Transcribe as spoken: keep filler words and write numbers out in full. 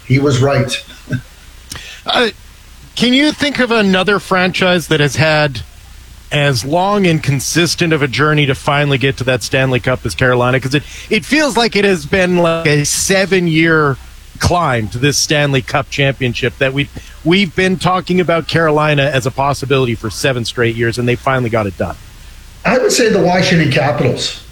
he was right. Uh, can you think of another franchise that has had as long and consistent of a journey to finally get to that Stanley Cup as Carolina? Because it, it feels like it has been like a seven-year climb to this Stanley Cup championship that we we've been talking about Carolina as a possibility for seven straight years, and they finally got it done. I would say the Washington Capitals.